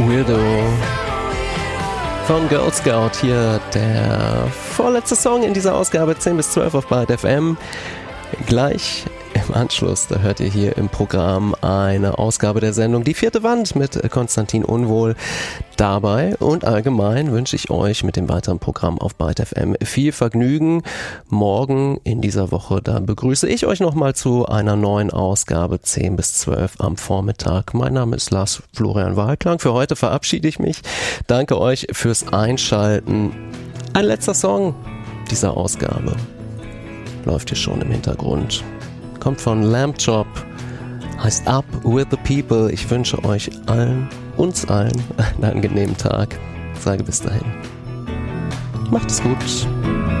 Weirdo von Girl Scout. Hier der vorletzte Song in dieser Ausgabe 10 bis 12 auf Byte FM. Gleich im Anschluss, da hört ihr hier im Programm eine Ausgabe der Sendung Die vierte Wand mit Konstantin Unwohl. Dabei und allgemein wünsche ich euch mit dem weiteren Programm auf Byte FM viel Vergnügen. Morgen in dieser Woche, da begrüße ich euch nochmal zu einer neuen Ausgabe 10 bis 12 am Vormittag. Mein Name ist Lars Florian Wahlklang. Für heute verabschiede ich mich. Danke euch fürs Einschalten. Ein letzter Song dieser Ausgabe läuft hier schon im Hintergrund. Kommt von Lamb Chop, heißt Up With The People. Ich wünsche euch allen, uns allen, einen angenehmen Tag. Sage bis dahin. Macht es gut.